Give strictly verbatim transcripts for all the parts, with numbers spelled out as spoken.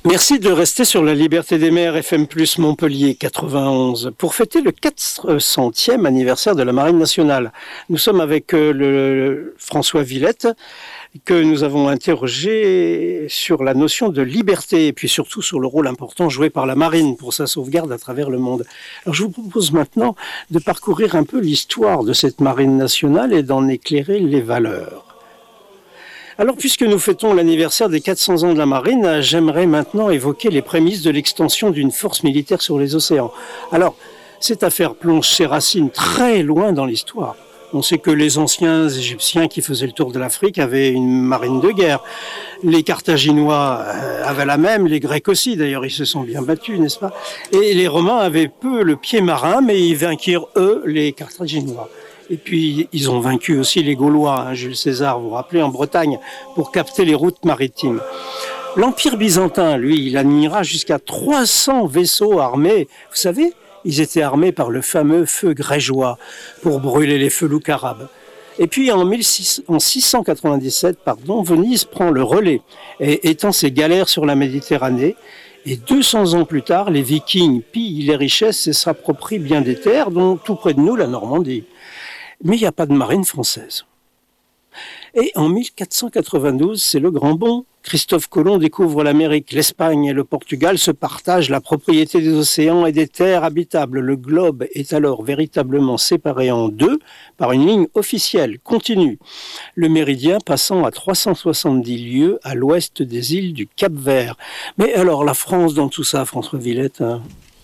Merci de rester sur la Liberté des mers F M plus Montpellier quatre-vingt-onze pour fêter le quatre centième anniversaire de la Marine nationale. Nous sommes avec le François Villette que nous avons interrogé sur la notion de liberté et puis surtout sur le rôle important joué par la marine pour sa sauvegarde à travers le monde. Alors je vous propose maintenant de parcourir un peu l'histoire de cette marine nationale et d'en éclairer les valeurs. Alors, puisque nous fêtons l'anniversaire des quatre cents ans de la marine, j'aimerais maintenant évoquer les prémices de l'extension d'une force militaire sur les océans. Alors, cette affaire plonge ses racines très loin dans l'histoire. On sait que les anciens Égyptiens qui faisaient le tour de l'Afrique avaient une marine de guerre. Les Carthaginois avaient la même, les Grecs aussi, d'ailleurs, ils se sont bien battus, n'est-ce pas? Et les Romains avaient peu le pied marin, mais ils vainquirent, eux, les Carthaginois. Et puis, ils ont vaincu aussi les Gaulois, hein, Jules César, vous vous rappelez, en Bretagne, pour capter les routes maritimes. L'Empire byzantin, lui, il admira jusqu'à trois cents vaisseaux armés. Vous savez, ils étaient armés par le fameux feu grégeois pour brûler les felouks arabes. Et puis, en, en six cent quatre-vingt-dix-sept, pardon, Venise prend le relais et étend ses galères sur la Méditerranée. Et deux cents ans plus tard, les Vikings pillent les richesses et s'approprient bien des terres, dont tout près de nous, la Normandie. Mais il n'y a pas de marine française. Et en mille quatre cent quatre-vingt-douze, c'est le grand bond. Christophe Colomb découvre l'Amérique. L'Espagne et le Portugal se partagent la propriété des océans et des terres habitables. Le globe est alors véritablement séparé en deux par une ligne officielle, continue. Le méridien passant à trois cent soixante-dix lieues à l'ouest des îles du Cap-Vert. Mais alors la France dans tout ça, François Villette, hein?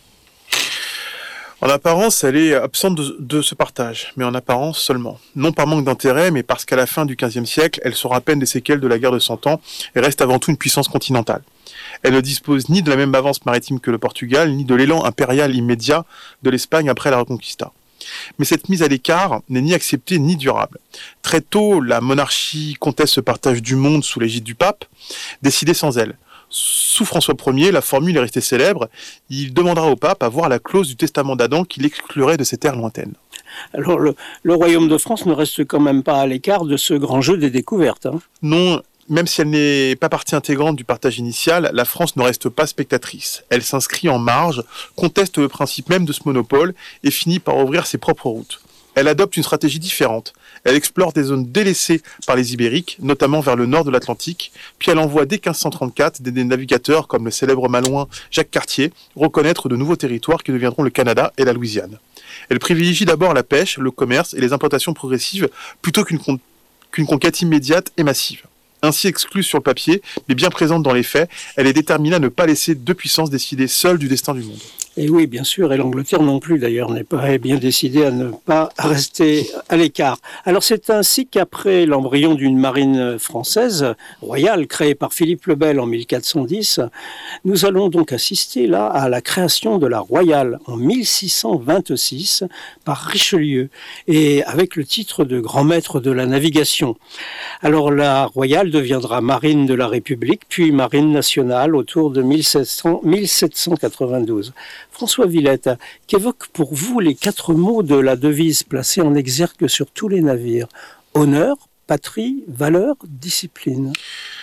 En apparence, elle est absente de, de ce partage, mais en apparence seulement. Non par manque d'intérêt, mais parce qu'à la fin du quinzième siècle, elle sera à peine des séquelles de la guerre de Cent Ans et reste avant tout une puissance continentale. Elle ne dispose ni de la même avance maritime que le Portugal, ni de l'élan impérial immédiat de l'Espagne après la Reconquista. Mais cette mise à l'écart n'est ni acceptée ni durable. Très tôt, la monarchie conteste ce partage du monde sous l'égide du pape, décidé sans elle. Sous François Ier, la formule est restée célèbre. Il demandera au pape à voir la clause du testament d'Adam qui l'exclurait de ces terres lointaines. Alors, le, le royaume de France ne reste quand même pas à l'écart de ce grand jeu des découvertes, hein. Non, même si elle n'est pas partie intégrante du partage initial, la France ne reste pas spectatrice. Elle s'inscrit en marge, conteste le principe même de ce monopole et finit par ouvrir ses propres routes. Elle adopte une stratégie différente. Elle explore des zones délaissées par les Ibériques, notamment vers le nord de l'Atlantique, puis elle envoie dès quinze cent trente-quatre des navigateurs comme le célèbre malouin Jacques Cartier reconnaître de nouveaux territoires qui deviendront le Canada et la Louisiane. Elle privilégie d'abord la pêche, le commerce et les implantations progressives plutôt qu'une, con- qu'une conquête immédiate et massive. Ainsi exclue sur le papier, mais bien présente dans les faits, elle est déterminée à ne pas laisser deux puissances décider seules du destin du monde. Et oui, bien sûr, et l'Angleterre non plus d'ailleurs n'est pas bien décidée à ne pas rester à l'écart. Alors c'est ainsi qu'après l'embryon d'une marine française royale créée par Philippe le Bel en mille quatre cent dix, nous allons donc assister là à la création de la Royale en mille six cent vingt-six par Richelieu et avec le titre de grand maître de la navigation. Alors la Royale deviendra marine de la République puis marine nationale autour de mille sept cents, mille sept cent quatre-vingt-douze. François Villette, qu'évoquent pour vous les quatre mots de la devise placée en exergue sur tous les navires? Honneur, patrie, valeur, discipline.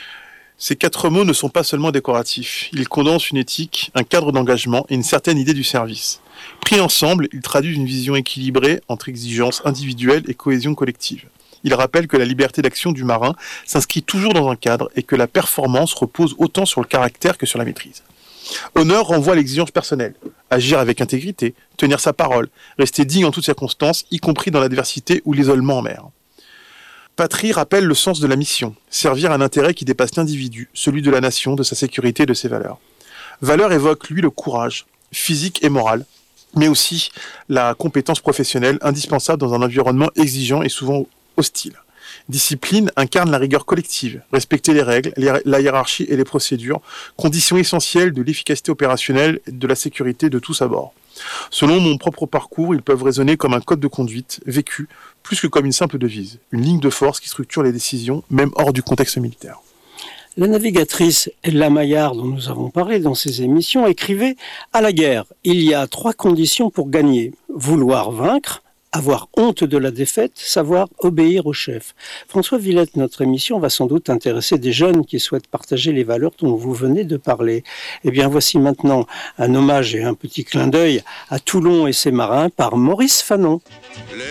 Ces quatre mots ne sont pas seulement décoratifs. Ils condensent une éthique, un cadre d'engagement et une certaine idée du service. Pris ensemble, ils traduisent une vision équilibrée entre exigence individuelle et cohésion collective. Ils rappellent que la liberté d'action du marin s'inscrit toujours dans un cadre et que la performance repose autant sur le caractère que sur la maîtrise. Honneur renvoie à l'exigence personnelle, agir avec intégrité, tenir sa parole, rester digne en toutes circonstances, y compris dans l'adversité ou l'isolement en mer. Patrie rappelle le sens de la mission, servir un intérêt qui dépasse l'individu, celui de la nation, de sa sécurité et de ses valeurs. Valeur évoque, lui, le courage, physique et moral, mais aussi la compétence professionnelle indispensable dans un environnement exigeant et souvent hostile. Discipline incarne la rigueur collective, respecter les règles, la hiérarchie et les procédures, conditions essentielles de l'efficacité opérationnelle et de la sécurité de tous à bord. Selon mon propre parcours, ils peuvent résonner comme un code de conduite vécu, plus que comme une simple devise, une ligne de force qui structure les décisions, même hors du contexte militaire. La navigatrice Ella Maillard, dont nous avons parlé dans ces émissions, écrivait « À la guerre, il y a trois conditions pour gagner. Vouloir vaincre, avoir honte de la défaite, savoir obéir au chef. François Villette, notre émission va sans doute intéresser des jeunes qui souhaitent partager les valeurs dont vous venez de parler. Eh bien, voici maintenant un hommage et un petit clin d'œil à Toulon et ses marins par Maurice Fanon. Les